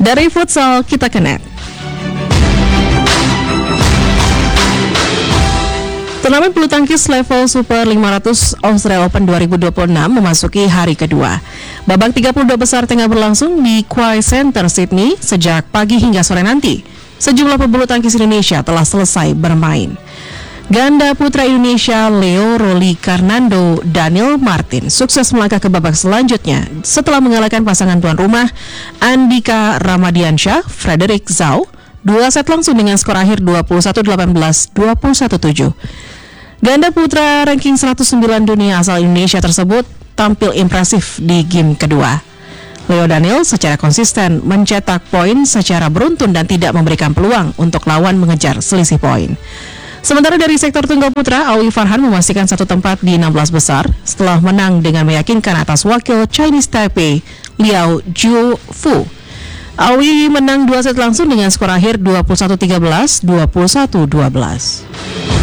Dari futsal kita connect. Turnamen bulu tangkis level Super 500 Australia Open 2026 memasuki hari kedua. Babak 32 besar tengah berlangsung di Quay Center Sydney sejak pagi hingga sore nanti. Sejumlah pebulu tangkis Indonesia telah selesai bermain. Ganda putra Indonesia Leo Roli Karnando Daniel Martin sukses melangkah ke babak selanjutnya setelah mengalahkan pasangan tuan rumah Andika Ramadiansyah Frederick Zhao 2 set langsung dengan skor akhir 21-18, 21-7. Ganda putra ranking 109 dunia asal Indonesia tersebut tampil impresif di game kedua. Leo Daniel secara konsisten mencetak poin secara beruntun dan tidak memberikan peluang untuk lawan mengejar selisih poin. Sementara dari sektor tunggal putra, Awi Farhan memastikan satu tempat di 16 besar setelah menang dengan meyakinkan atas wakil Chinese Taipei Liao Jiufu. Awi menang 2 set langsung dengan skor akhir 21-13, 21-12.